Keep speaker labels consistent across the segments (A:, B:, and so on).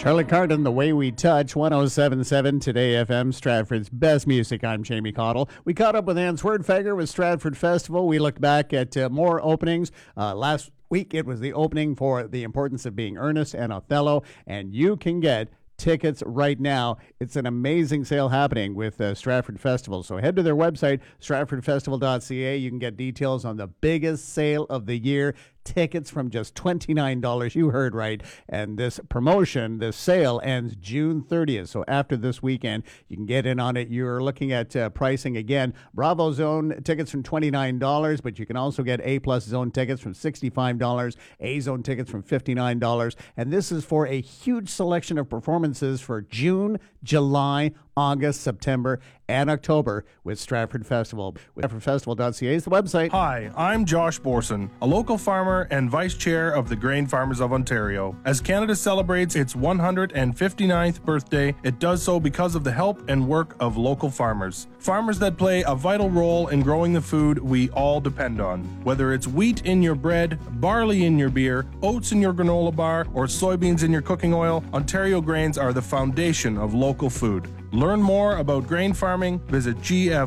A: Charlie Carden, The Way We Touch, 107.7 Today FM, Stratford's best music. I'm Jamie Cottle. We caught up with Ann Swerdfager with Stratford Festival. We looked back at more openings. Last week it was the opening for The Importance of Being Earnest and Othello, and you can get tickets right now. It's an amazing sale happening with Stratford Festival. So head to their website, stratfordfestival.ca. You can get details on the biggest sale of the year. Tickets from just $29. You heard right. And this promotion, this sale ends June 30th. So after this weekend, you can get in on it. You're looking at pricing again. Bravo Zone tickets from $29, but you can also get A-plus Zone tickets from $65, A-Zone tickets from $59. And this is for a huge selection of performances for June, July, August, September, and October with Stratford Festival. StratfordFestival.ca is the website.
B: Hi, I'm Josh Borson, a local farmer and vice chair of the Grain Farmers of Ontario. As Canada celebrates its 159th birthday, it does so because of the help and work of local farmers. Farmers that play a vital role in growing the food we all depend on. Whether it's wheat in your bread, barley in your beer, oats in your granola bar, or soybeans in your cooking oil, Ontario grains are the foundation of local food. Learn more about grain farming, visit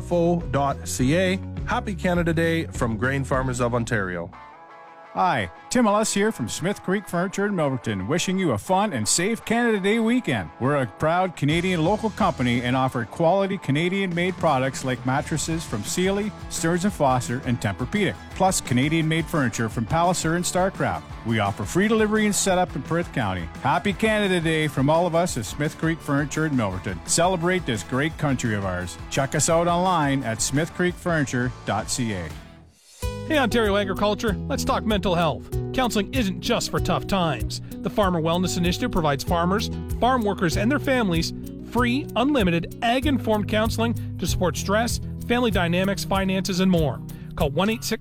B: gfo.ca. Happy Canada Day from Grain Farmers of Ontario.
C: Hi, Tim Ellis here from Smith Creek Furniture in Milverton, wishing you a fun and safe Canada Day weekend. We're a proud Canadian local company and offer quality Canadian-made products like mattresses from Sealy, Stearns & Foster, and Tempur-Pedic, plus Canadian-made furniture from Palliser and Starcraft. We offer free delivery and setup in Perth County. Happy Canada Day from all of us at Smith Creek Furniture in Milverton. Celebrate this great country of ours. Check us out online at smithcreekfurniture.ca.
D: Hey Ontario Agriculture, let's talk mental health. Counseling isn't just for tough times. The Farmer Wellness Initiative provides farmers, farm workers, and their families free, unlimited, ag-informed counseling to support stress, family dynamics, finances, and more. Call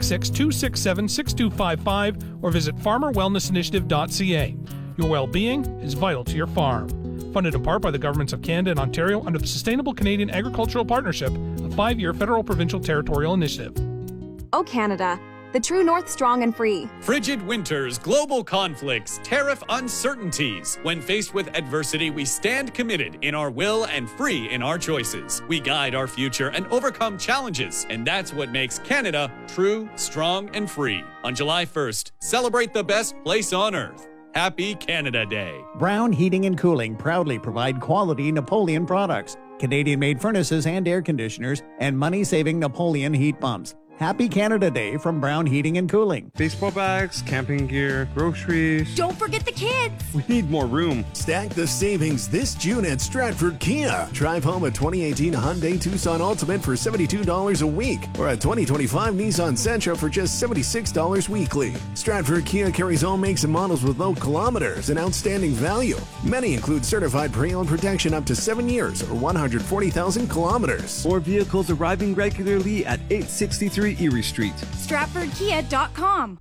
D: 1-866-267-6255 or visit farmerwellnessinitiative.ca. Your well-being is vital to your farm. Funded in part by the governments of Canada and Ontario under the Sustainable Canadian Agricultural Partnership, a 5-year federal provincial territorial initiative.
E: Oh, Canada, the true north, strong and free.
F: Frigid winters, global conflicts, tariff uncertainties. When faced with adversity, we stand committed in our will and free in our choices. We guide our future and overcome challenges, and that's what makes Canada true, strong, and free. On July 1st, celebrate the best place on earth. Happy Canada Day.
A: Brown Heating and Cooling proudly provide quality Napoleon products, Canadian-made furnaces and air conditioners, and money-saving Napoleon heat pumps. Happy Canada Day from Brown Heating and Cooling.
G: Baseball bags, camping gear, groceries.
H: Don't forget the kids.
G: We need more room.
I: Stack the savings this June at Stratford Kia. Drive home a 2018 Hyundai Tucson Ultimate for $72 a week or a 2025 Nissan Sentra for just $76 weekly. Stratford Kia carries all makes and models with low kilometers and outstanding value. Many include certified pre-owned protection up to 7 years or 140,000 kilometers.
J: Or vehicles arriving regularly at 863 Erie Street.
H: StratfordKia.com.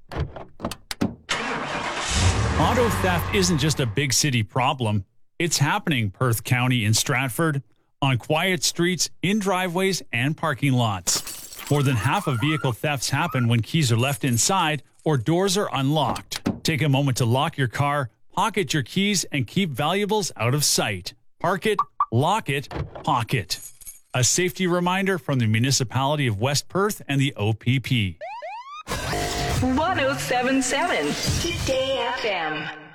K: Auto theft isn't just a big city problem. It's happening Perth County in Stratford, on quiet streets, in driveways, and parking lots. More than half of vehicle thefts happen when keys are left inside or doors are unlocked. Take a moment to lock your car, pocket your keys, and keep valuables out of sight. Park it, lock it, pocket. A safety reminder from the Municipality of West Perth and the OPP.
L: 107.7 Today FM.